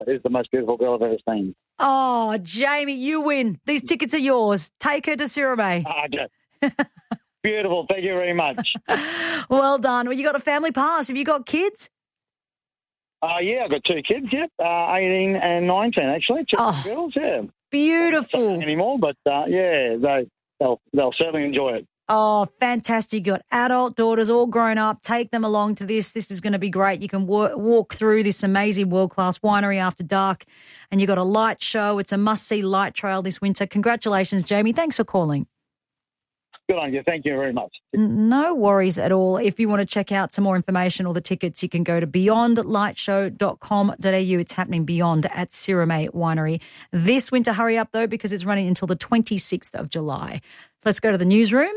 is the most beautiful girl I've ever seen. Oh, Jamie, you win. These tickets are yours. Take her to Cirame. Okay. Beautiful. Thank you very much. Well done. Well, you got a family pass. Have you got kids? Yeah, I've got 2 kids, 18 and 19, actually. 2 girls, Beautiful. Not anymore, but, they'll certainly enjoy it. Oh, fantastic. You got adult daughters all grown up. Take them along to this. This is going to be great. You can walk through this amazing world-class winery after dark, and you've got a light show. It's a must-see light trail this winter. Congratulations, Jamie. Thanks for calling. Good on you. Thank you very much. No worries at all. If you want to check out some more information or the tickets, you can go to beyondlightshow.com.au. It's happening beyond at Cirame Winery this winter. Hurry up, though, because it's running until the 26th of July. Let's go to the newsroom.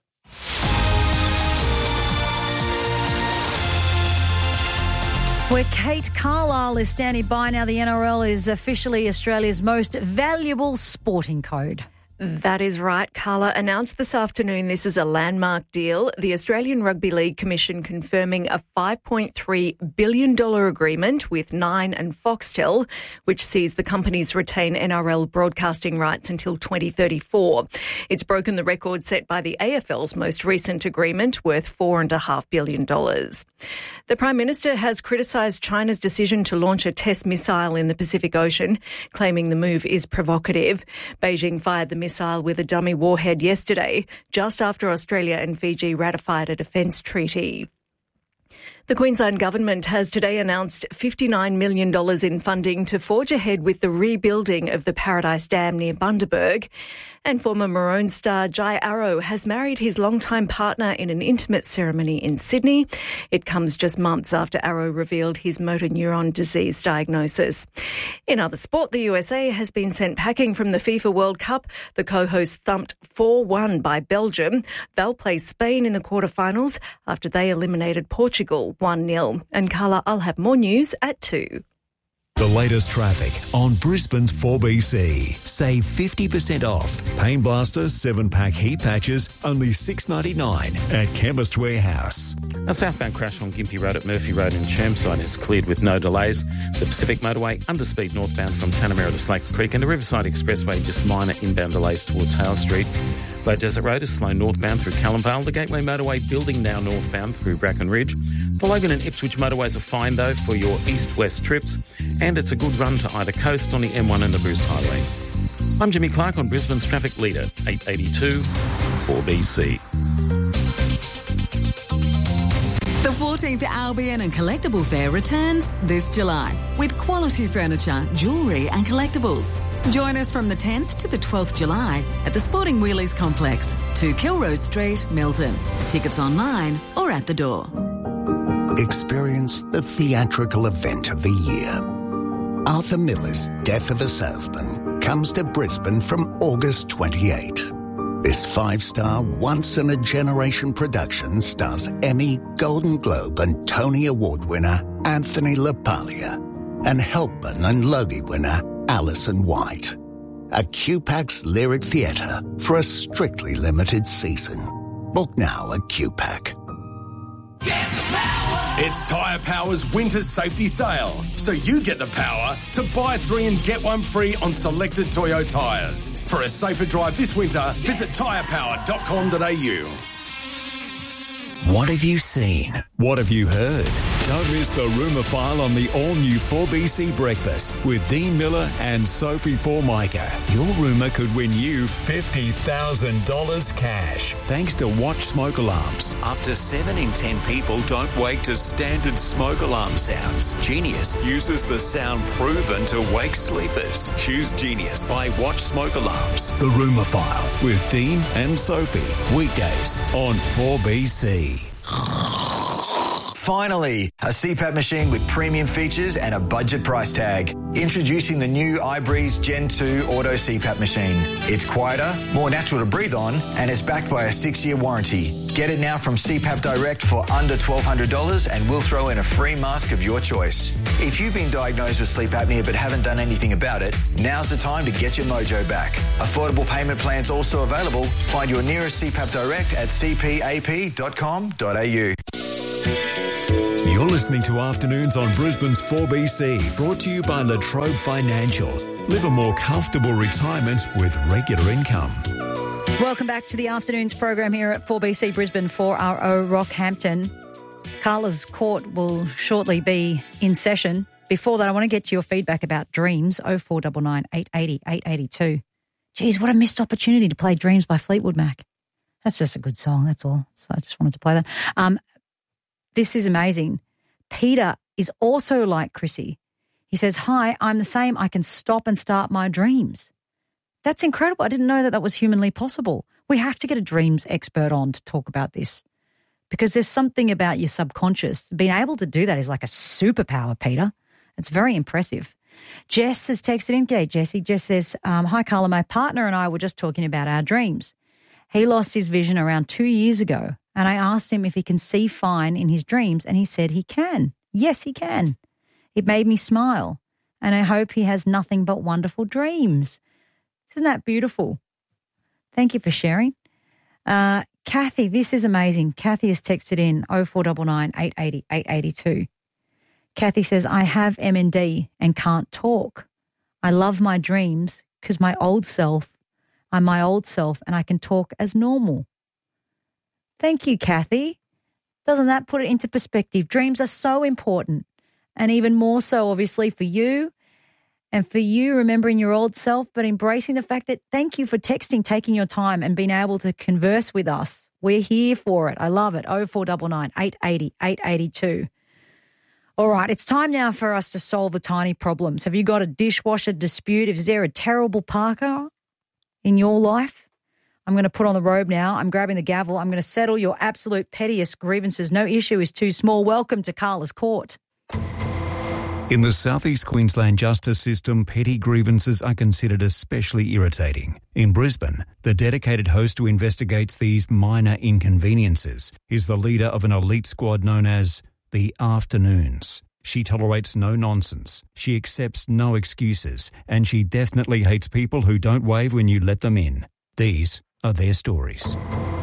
Where Kate Carlisle is standing by now, the NRL is officially Australia's most valuable sporting code. That is right. Carla announced this afternoon this is a landmark deal. The Australian Rugby League Commission confirming a $5.3 billion agreement with Nine and Foxtel, which sees the companies retain NRL broadcasting rights until 2034. It's broken the record set by the AFL's most recent agreement, worth $4.5 billion. The Prime Minister has criticised China's decision to launch a test missile in the Pacific Ocean, claiming the move is provocative. Beijing fired the missile with a dummy warhead yesterday, just after Australia and Fiji ratified a defence treaty. The Queensland Government has today announced $59 million in funding to forge ahead with the rebuilding of the Paradise Dam near Bundaberg. And former Maroon star Jai Arrow has married his longtime partner in an intimate ceremony in Sydney. It comes just months after Arrow revealed his motor neuron disease diagnosis. In other sport, the USA has been sent packing from the FIFA World Cup. The co-hosts thumped 4-1 by Belgium. They'll play Spain in the quarterfinals after they eliminated Portugal 1-0. And Carla, I'll have more news at 2. The latest traffic on Brisbane's 4BC. Save 50% off. Pain Blaster 7-pack heat patches, only $6.99 at Chemist Warehouse. A southbound crash on Gympie Road at Murphy Road in Chermside is cleared with no delays. The Pacific Motorway underspeed northbound from Tanamera to Slacks Creek, and the Riverside Expressway just minor inbound delays towards Hale Street. Low Desert Road is slow northbound through Callumvale. The Gateway Motorway building now northbound through Bracken Ridge. The Logan and Ipswich motorways are fine, though, for your east-west trips, and it's a good run to either coast on the M1 and the Bruce Highway. I'm Jimmy Clark on Brisbane's Traffic Leader, 882 4BC. The 14th Albion and Collectible Fair returns this July with quality furniture, jewellery and collectibles. Join us from the 10th to the 12th July at the Sporting Wheelies Complex, 2 Kilrose Street, Milton. Tickets online or at the door. Experience the theatrical event of the year. Arthur Miller's Death of a Salesman comes to Brisbane from August 28. This 5-star, once-in-a-generation production stars Emmy, Golden Globe and Tony Award winner Anthony LaPaglia and Helpman and Logie winner Alison White. A QPAC's Lyric Theatre for a strictly limited season. Book now at QPAC. It's Tyre Power's winter safety sale, so you get the power to buy 3 and get 1 free on selected Toyo tyres. For a safer drive this winter, visit tyrepower.com.au. What have you seen? What have you heard? Don't miss the Rumour File on the all-new 4BC Breakfast with Dean Miller and Sophie Formica. Your rumour could win you $50,000 cash. Thanks to Watch Smoke Alarms. Up to 7 in 10 people don't wake to standard smoke alarm sounds. Genius uses the sound proven to wake sleepers. Choose Genius by Watch Smoke Alarms. The Rumour File with Dean and Sophie. Weekdays on 4BC. Finally, a CPAP machine with premium features and a budget price tag. Introducing the new iBreeze Gen 2 Auto CPAP machine. It's quieter, more natural to breathe on, and it's backed by a 6-year warranty. Get it now from CPAP Direct for under $1,200 and we'll throw in a free mask of your choice. If you've been diagnosed with sleep apnea but haven't done anything about it, now's the time to get your mojo back. Affordable payment plans also available. Find your nearest CPAP Direct at cpap.com.au. You're listening to Afternoons on Brisbane's 4BC, brought to you by Latrobe Financial. Live a more comfortable retirement with regular income. Welcome back to the Afternoons program here at 4BC Brisbane 4RO Rockhampton. Carla's Court will shortly be in session. Before that, I want to get to your feedback about Dreams, 0499 880 882. Geez, what a missed opportunity to play Dreams by Fleetwood Mac. That's just a good song, that's all. So I just wanted to play that. This is amazing. Peter is also like Chrissy. He says, hi, I'm the same. I can stop and start my dreams. That's incredible. I didn't know that was humanly possible. We have to get a dreams expert on to talk about this because there's something about your subconscious. Being able to do that is like a superpower, Peter. It's very impressive. Jess has texted in. G'day, Jessie. Jess says, hi, Carla. My partner and I were just talking about our dreams. He lost his vision around 2 years ago, and I asked him if he can see fine in his dreams, and he said he can. Yes, he can. It made me smile, and I hope he has nothing but wonderful dreams. Isn't that beautiful? Thank you for sharing. Kathy, this is amazing. Kathy has texted in 0499 880 882. Kathy says, I have MND and can't talk. I love my dreams because I'm my old self and I can talk as normal. Thank you, Kathy. Doesn't that put it into perspective? Dreams are so important, and even more so, obviously, for you and for you remembering your old self, but embracing the fact that thank you for texting, taking your time and being able to converse with us. We're here for it. I love it. 0499 880 882. All right, it's time now for us to solve the tiny problems. Have you got a dishwasher dispute? Is there a terrible Parker in your life? I'm going to put on the robe now. I'm grabbing the gavel. I'm going to settle your absolute pettiest grievances. No issue is too small. Welcome to Carla's Court. In the South East Queensland justice system, petty grievances are considered especially irritating. In Brisbane, the dedicated host who investigates these minor inconveniences is the leader of an elite squad known as the Afternoons. She tolerates no nonsense, she accepts no excuses, and she definitely hates people who don't wave when you let them in. These are their stories.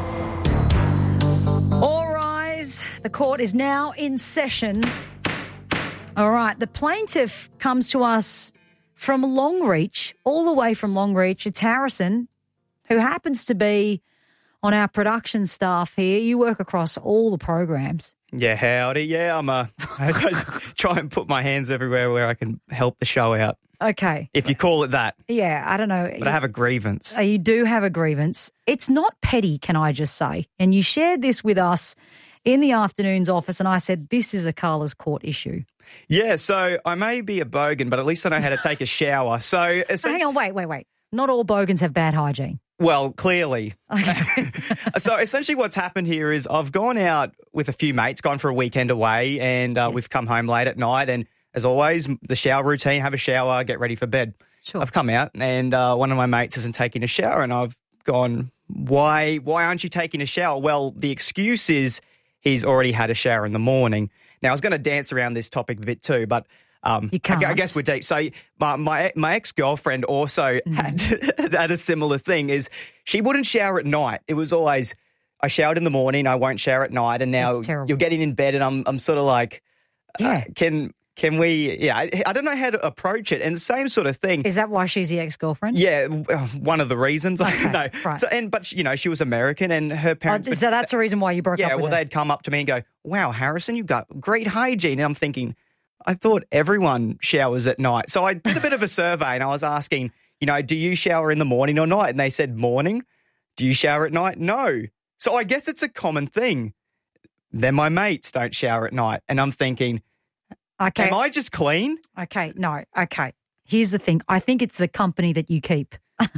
All rise. The court is now in session. All right, the plaintiff comes to us from Longreach, all the way from Longreach. It's Harrison, who happens to be on our production staff here. You work across all the programs. Yeah, howdy. Yeah, I try and put my hands everywhere where I can help the show out. Okay. If you call it that. Yeah, I don't know. But I have a grievance. You do have a grievance. It's not petty, can I just say? And you shared this with us in the Afternoons office, and I said, this is a Carla's Court issue. Yeah, so I may be a bogan, but at least I know how to take a shower. So hang on, wait. Not all bogans have bad hygiene. Well, clearly. Okay. So essentially what's happened here is I've gone out with a few mates, gone for a weekend away, and we've come home late at night. And as always, the shower routine, have a shower, get ready for bed. Sure. I've come out and one of my mates isn't taking a shower, and I've gone, why aren't you taking a shower? Well, the excuse is he's already had a shower in the morning. Now, I was going to dance around this topic a bit too, but you can't. I guess we're deep. So my ex-girlfriend also had a similar thing, is she wouldn't shower at night. It was always, I showered in the morning, I won't shower at night, and now you're getting in bed and I'm sort of like, can we, I don't know how to approach it. And the same sort of thing. Is that why she's the ex-girlfriend? Yeah, one of the reasons. I don't know. Right. So, but she was American and her parents. So that's the reason why you broke up with her. They'd come up to me and go, wow, Harrison, you've got great hygiene. And I'm thinking, I thought everyone showers at night. So I did a bit of a survey and I was asking, do you shower in the morning or night? And they said morning. Do you shower at night? No. So I guess it's a common thing. Then my mates don't shower at night. And I'm thinking, okay, am I just clean? Okay, no. Okay. Here's the thing. I think it's the company that you keep.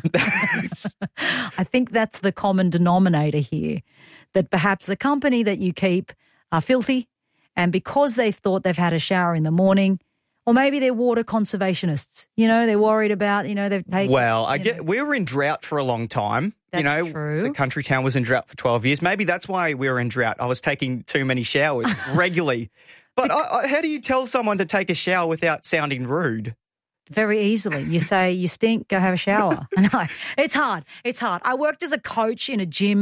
I think that's the common denominator here, that perhaps the company that you keep are filthy, and because they've thought they've had a shower in the morning, or maybe they're water conservationists. They're worried about, they've taken... Well, we were in drought for a long time. That's true. The country town was in drought for 12 years. Maybe that's why we were in drought. I was taking too many showers regularly. But how do you tell someone to take a shower without sounding rude? Very easily. You say, you stink, go have a shower. No, it's hard. I worked as a coach in a gym,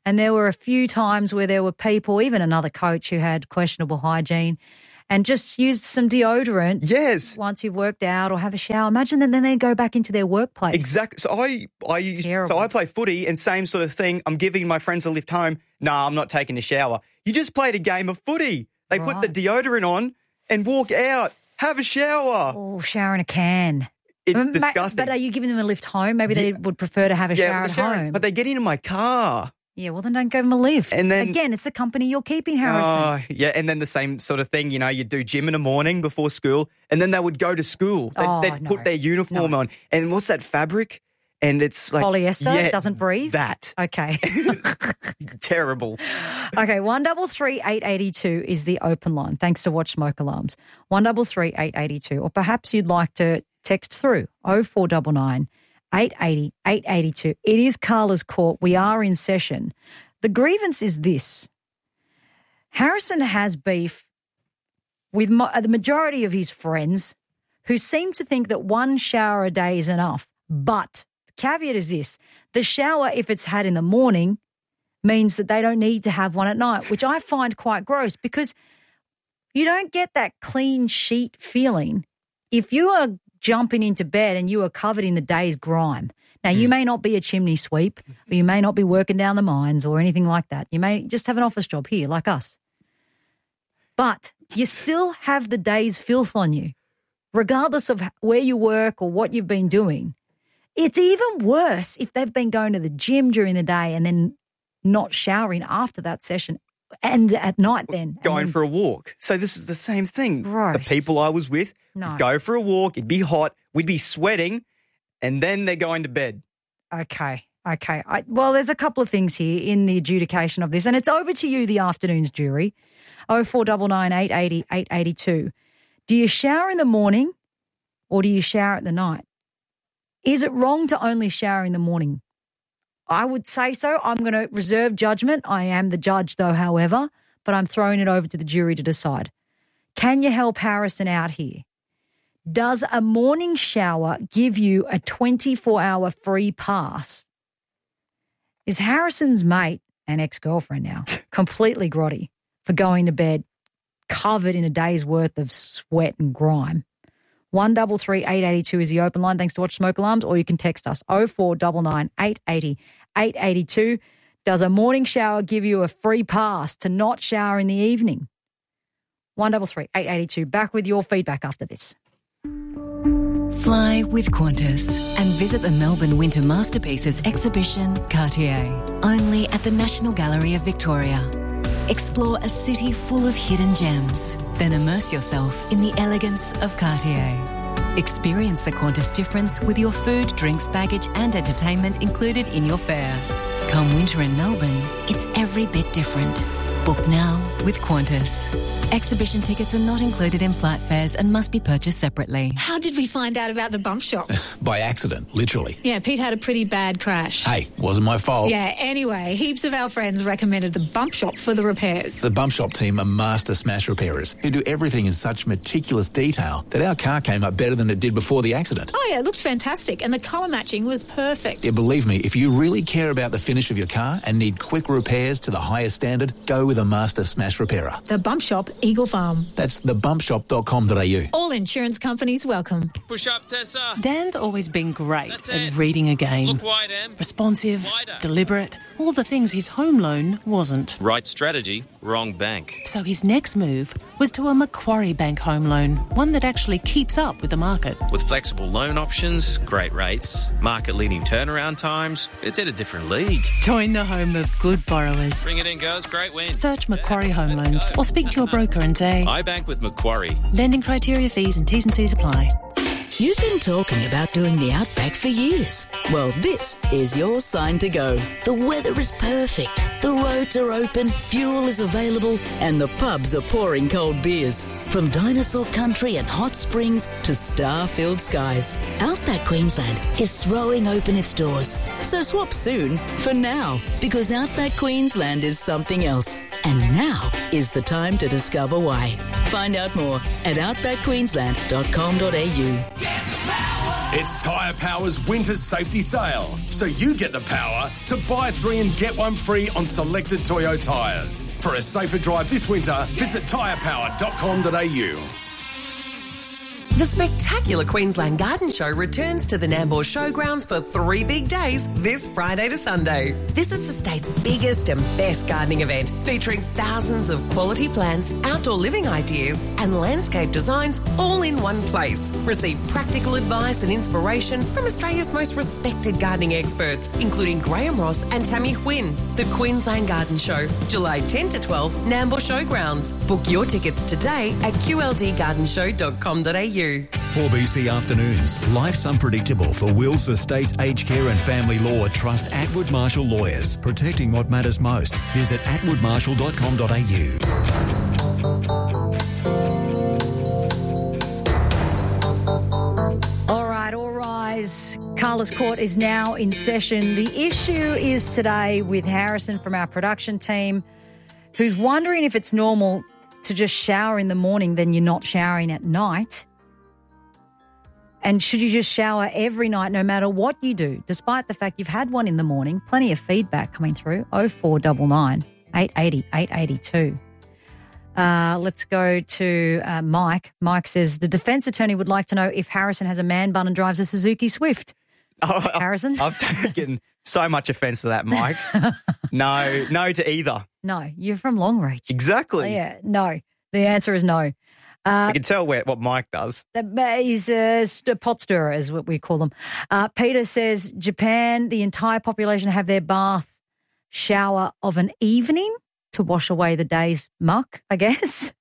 And there were a few times where there were people, even another coach who had questionable hygiene and just used some deodorant. Yes. Once you've worked out or have a shower. Imagine that then they go back into their workplace. Exactly. So I play footy and same sort of thing. I'm giving my friends a lift home. No, I'm not taking a shower. You just played a game of footy. They put the deodorant on and walk out. Have a shower. Oh, shower in a can. It's disgusting. But are you giving them a lift home? Maybe they would prefer to have a shower at home. But they get into my car. Yeah, well, then don't give them a lift. And then, again, it's the company you're keeping, Harrison. Yeah, and then the same sort of thing, you do gym in the morning before school, and then they would go to school. They'd put their uniform on. And what's that fabric? And it's like polyester, it doesn't breathe? That. Okay. Terrible. Okay, 133 882 is the open line. Thanks to Watch Smoke Alarms. 133 882. Or perhaps you'd like to text through 0499 880 882. It is Carla's Court. We are in session. The grievance is this. Harrison has beef with the majority of his friends who seem to think that one shower a day is enough. But the caveat is this. The shower, if it's had in the morning, means that they don't need to have one at night, which I find quite gross because you don't get that clean sheet feeling if you are jumping into bed and you are covered in the day's grime. Now, you may not be a chimney sweep or you may not be working down the mines or anything like that. You may just have an office job here like us. But you still have the day's filth on you, regardless of where you work or what you've been doing. It's even worse if they've been going to the gym during the day and then not showering after that session and at night then. Going for a walk. So this is the same thing. Gross. The people I was with go for a walk, it'd be hot, we'd be sweating, and then they're going to bed. Okay. Well, there's a couple of things here in the adjudication of this, and it's over to you, the afternoon's jury. 0499 880 882. Do you shower in the morning or do you shower at the night? Is it wrong to only shower in the morning? I would say so. I'm going to reserve judgment. I am the judge, though, however, but I'm throwing it over to the jury to decide. Can you help Harrison out here? Does a morning shower give you a 24-hour free pass? Is Harrison's mate and ex-girlfriend now completely grotty for going to bed covered in a day's worth of sweat and grime? 133 882 is the open line. Thanks to Watch Smoke Alarms, or you can text us 0499 880 882. Does a morning shower give you a free pass to not shower in the evening? 133 882. Back with your feedback after this. Fly with Qantas and visit the Melbourne Winter Masterpieces exhibition, Cartier, only at the National Gallery of Victoria. Explore a city full of hidden gems, then immerse yourself in the elegance of Cartier. Experience the Qantas difference with your food, drinks, baggage and entertainment included in your fare. Come winter in Melbourne, it's every bit different. Book now with Qantas. Exhibition tickets are not included in flight fares and must be purchased separately. How did we find out about the bump shop? By accident, literally. Yeah, Pete had a pretty bad crash. Hey, wasn't my fault. Yeah, anyway, heaps of our friends recommended the bump shop for the repairs. The bump shop team are master smash repairers who do everything in such meticulous detail that our car came up better than it did before the accident. Oh yeah, it looked fantastic and the colour matching was perfect. Yeah, believe me, if you really care about the finish of your car and need quick repairs to the highest standard, go with a master smash repairer. The Bump Shop, Eagle Farm. That's thebumpshop.com.au. All insurance companies welcome. Push up, Tessa. Dan's always been great at reading a game. Look wide, Em. Responsive, Wider. deliberate, all the things his home loan wasn't. Right strategy, wrong bank. So his next move was to a Macquarie Bank home loan, one that actually keeps up with the market. With flexible loan options, great rates, market-leading turnaround times, it's at a different league. Join the home of good borrowers. Bring it in, girls. Great win. Search Macquarie Home Loans or speak to your broker and say, I bank with Macquarie. Lending criteria, fees and T's and C's apply. You've been talking about doing the Outback for years. Well, this is your sign to go. The weather is perfect, the roads are open, fuel is available, and the pubs are pouring cold beers. From dinosaur country and hot springs to star-filled skies, Outback Queensland is throwing open its doors. So swap soon for now, because Outback Queensland is something else. And now is the time to discover why. Find out more at outbackqueensland.com.au. Get the power. It's Tyre Power's winter safety sale, so you get the power to buy 3 and get 1 free on selected Toyo tyres. For a safer drive this winter, visit tyrepower.com.au. The spectacular Queensland Garden Show returns to the Nambour Showgrounds for 3 big days this Friday to Sunday. This is the state's biggest and best gardening event, featuring thousands of quality plants, outdoor living ideas and landscape designs all in one place. Receive practical advice and inspiration from Australia's most respected gardening experts, including Graham Ross and Tammy Huynh. The Queensland Garden Show, July 10 to 12, Nambour Showgrounds. Book your tickets today at qldgardenshow.com.au. 4BC Afternoons. Life's unpredictable for wills, estates, aged care and family law. Trust Atwood Marshall Lawyers. Protecting what matters most. Visit atwoodmarshall.com.au. All rise. Carla's Court is now in session. The issue is today with Harrison from our production team, who's wondering if it's normal to just shower in the morning, then you're not showering at night. And should you just shower every night no matter what you do, despite the fact you've had one in the morning? Plenty of feedback coming through. 0499 880 882. Let's go to Mike. Mike says, the defence attorney would like to know if Harrison has a man bun and drives a Suzuki Swift. Harrison? I've taken so much offence to that, Mike. No to either. No, you're from Longreach. Exactly. Yeah, no. The answer is no. I can tell what Mike does. He's a pot stirrer, is what we call them. Peter says, Japan, the entire population have their bath shower of an evening to wash away the day's muck, I guess.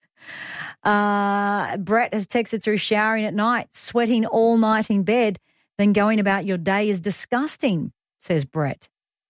Brett has texted through, showering at night, sweating all night in bed, then going about your day is disgusting, says Brett.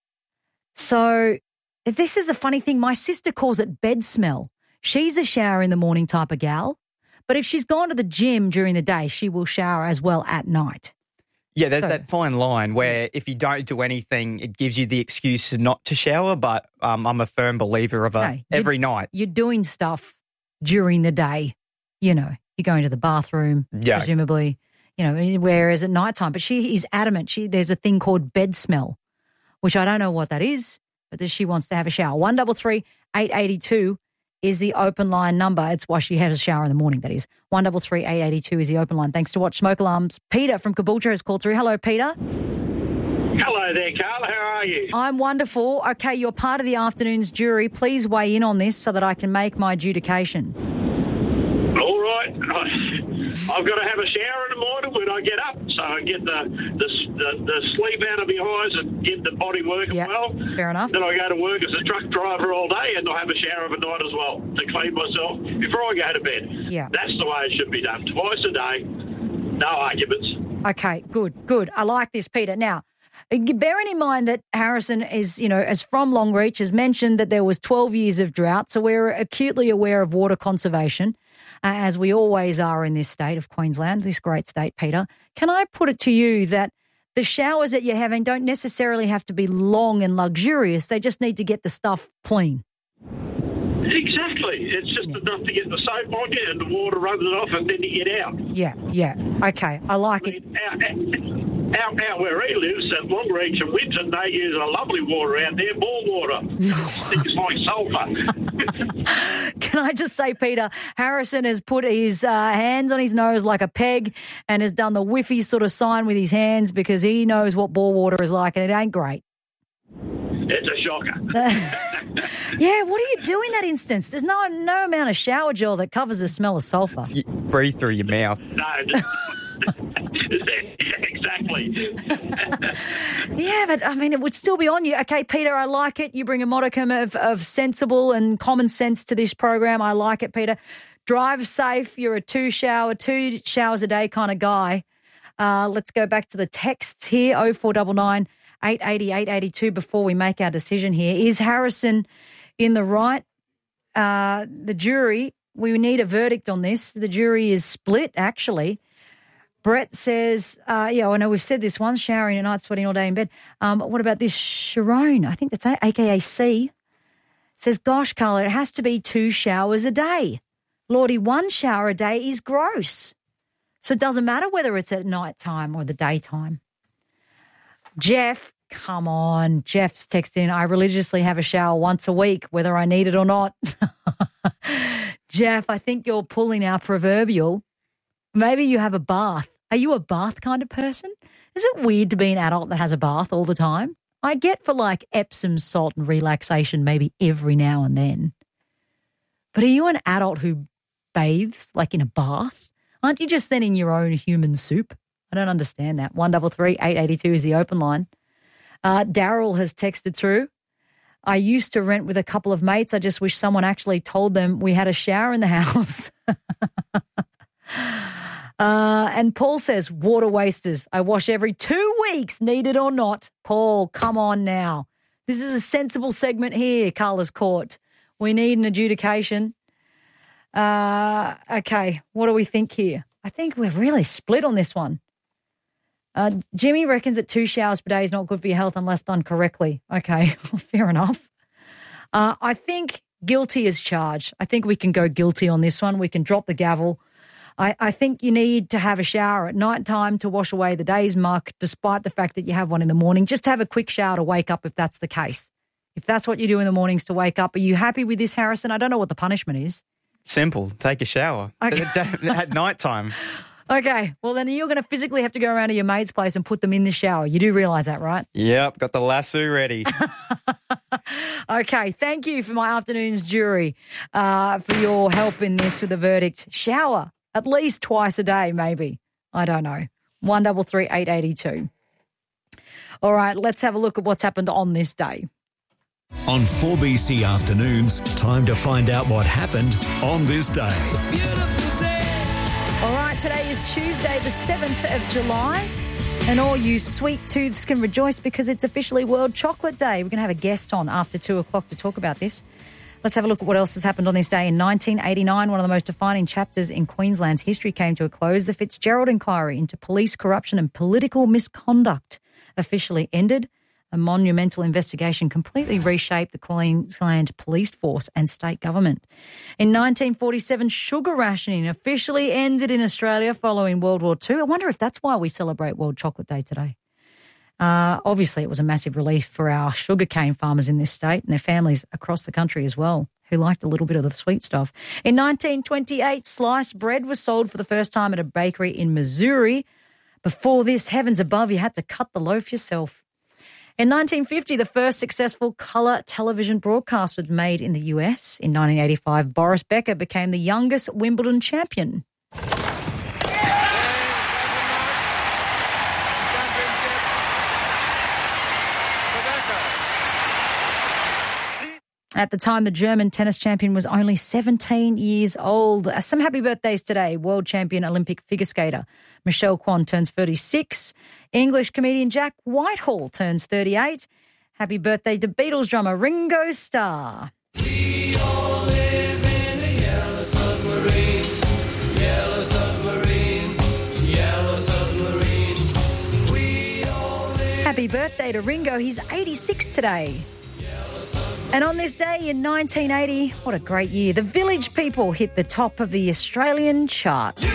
So this is a funny thing. My sister calls it bed smell. She's a shower in the morning type of gal. But if she's gone to the gym during the day, she will shower as well at night. Yeah, there's that fine line where if you don't do anything, it gives you the excuse not to shower. But I'm a firm believer of every night. You're doing stuff during the day. You know, you're going to the bathroom, presumably, you know, whereas at nighttime. But she is adamant. There's a thing called bed smell, which I don't know what that is, but she wants to have a shower. 133 882 is the open line number. It's why she has a shower in the morning, that is. 133 882 is the open line. Thanks to Watch Smoke Alarms. Peter from Caboolture has called through. Hello, Peter. Hello there, Carla. How are you? I'm wonderful. Okay, you're part of the afternoon's jury. Please weigh in on this so that I can make my adjudication. All right. I've got to have a shower in the morning when I get up, so I get the sleep out of my eyes and get the body working well. Fair enough. Then I go to work as a truck driver all day, and I have a shower of a night as well to clean myself before I go to bed. Yeah. That's the way it should be done. Twice a day, no arguments. Okay, good. I like this, Peter. Now, bearing in mind that Harrison is, as from Longreach, has mentioned that there was 12 years of drought, so we're acutely aware of water conservation, as we always are in this state of Queensland, this great state, Peter. Can I put it to you that the showers that you're having don't necessarily have to be long and luxurious. They just need to get the stuff clean. Exactly. It's just enough to get the soap on you and the water runs it off and then you get out. Yeah. Okay, I like it. Out where he lives at Longreach and Winton, they use a lovely water out there, bore water. Things like sulphur. Can I just say, Peter, Harrison has put his hands on his nose like a peg and has done the whiffy sort of sign with his hands because he knows what bore water is like and it ain't great. It's a shocker. Yeah, what do you do in that instance? There's no amount of shower gel that covers the smell of sulphur. You breathe through your mouth. No, exactly. Yeah, but I mean, it would still be on you. Okay, Peter, I like it. You bring a modicum of sensible and common sense to this program. I like it, Peter. Drive safe. You're a two showers a day kind of guy. Let's go back to the texts here, 0499 880 882 before we make our decision here. Is Harrison in the right? The jury, we need a verdict on this. The jury is split, actually. Brett says, I know we've said this once, showering at night, sweating all day in bed. What about this? Sharon, I think that's AKA C, says, gosh, Carla, it has to be 2 showers a day. Lordy, 1 shower a day is gross. So it doesn't matter whether it's at night time or the daytime. Jeff, come on. Jeff's texting, I religiously have a shower once a week, whether I need it or not. Jeff, I think you're pulling our proverbial. Maybe you have a bath. Are you a bath kind of person? Is it weird to be an adult that has a bath all the time? I get for like Epsom salt and relaxation maybe every now and then. But are you an adult who bathes like in a bath? Aren't you just then in your own human soup? I don't understand that. 133 882 is the open line. Daryl has texted through. I used to rent with a couple of mates. I just wish someone actually told them we had a shower in the house. And Paul says, water wasters. I wash every 2 weeks, needed or not. Paul, come on now. This is a sensible segment here, Carla's Court. We need an adjudication. Okay, what do we think here? I think we're really split on this one. Jimmy reckons that 2 showers per day is not good for your health unless done correctly. Okay, fair enough. I think guilty is charged. I think we can go guilty on this one. We can drop the gavel. I think you need to have a shower at night time to wash away the day's muck, despite the fact that you have one in the morning. Just have a quick shower to wake up if that's the case. If that's what you do in the mornings to wake up. Are you happy with this, Harrison? I don't know what the punishment is. Simple. Take a shower at night time. Okay. Well, then you're going to physically have to go around to your mate's place and put them in the shower. You do realise that, right? Yep. Got the lasso ready. Okay. Thank you for my afternoon's jury for your help in this with the verdict. Shower at least twice a day, maybe. I don't know. 133 882. All right. Let's have a look at what's happened on this day. On 4BC Afternoons, time to find out what happened on this day. All right, today is Tuesday, the 7th of July, and all you sweet tooths can rejoice because it's officially World Chocolate Day. We're going to have a guest on after 2 o'clock to talk about this. Let's have a look at what else has happened on this day. In 1989, one of the most defining chapters in Queensland's history came to a close. The Fitzgerald inquiry into police corruption and political misconduct officially ended. A monumental investigation completely reshaped the Queensland police force and state government. In 1947, sugar rationing officially ended in Australia following World War II. I wonder if that's why we celebrate World Chocolate Day today. Obviously, it was a massive relief for our sugarcane farmers in this state and their families across the country as well, who liked a little bit of the sweet stuff. In 1928, sliced bread was sold for the first time at a bakery in Missouri. Before this, heavens above, you had to cut the loaf yourself. In 1950, the first successful colour television broadcast was made in the US. In 1985, Boris Becker became the youngest Wimbledon champion. At the time, the German tennis champion was only 17 years old. Some happy birthdays today. World champion Olympic figure skater Michelle Kwan turns 36. English comedian Jack Whitehall turns 38. Happy birthday to Beatles drummer Ringo Starr. We all live in a yellow submarine, yellow submarine, yellow submarine. We all live. Happy birthday to Ringo. He's 86 today. And on this day in 1980, what a great year, the Village People hit the top of the Australian chart.